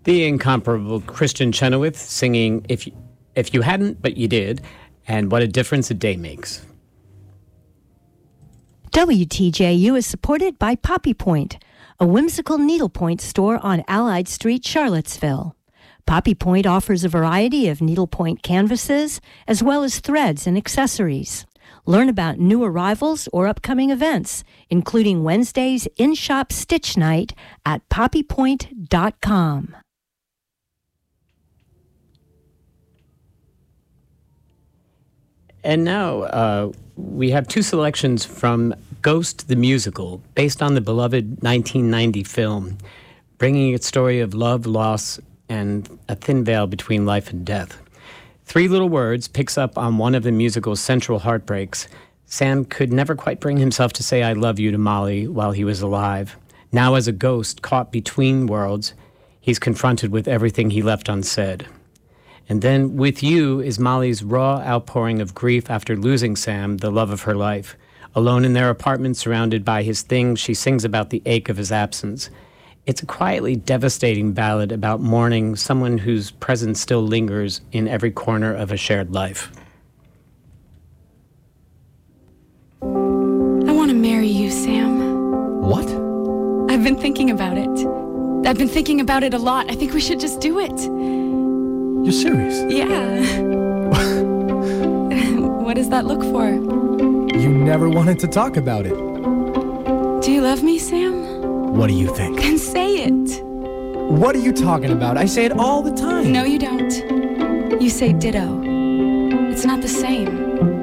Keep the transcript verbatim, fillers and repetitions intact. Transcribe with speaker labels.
Speaker 1: The incomparable Christian Chenoweth singing If You, If You Hadn't, But You Did, and What a Difference a Day Makes.
Speaker 2: W T J U is supported by Poppy Point, a whimsical needlepoint store on Allied Street, Charlottesville. Poppy Point offers a variety of needlepoint canvases, as well as threads and accessories. Learn about new arrivals or upcoming events, including Wednesday's in-shop stitch night at poppy point dot com.
Speaker 1: And now uh, we have two selections from Ghost the Musical, based on the beloved nineteen ninety film, bringing its story of love, loss, and a thin veil between life and death. Three Little Words picks up on one of the musical's central heartbreaks. Sam could never quite bring himself to say I love you to Molly while he was alive. Now as a ghost caught between worlds, he's confronted with everything he left unsaid. And then With You is Molly's raw outpouring of grief after losing Sam, the love of her life. Alone in their apartment, surrounded by his things, she sings about the ache of his absence. It's a quietly devastating ballad about mourning someone whose presence still lingers in every corner of a shared life.
Speaker 3: I want to marry you, Sam.
Speaker 4: What?
Speaker 3: I've been thinking about it. I've been thinking about it a lot. I think we should just do it.
Speaker 4: You're serious?
Speaker 3: Yeah. What does that look for?
Speaker 4: You never wanted to talk about it.
Speaker 3: Do you love me, Sam?
Speaker 4: What do you think?
Speaker 3: Then say it.
Speaker 4: What are you talking about? I say it all the time.
Speaker 3: No, you don't. You say ditto. It's not the same.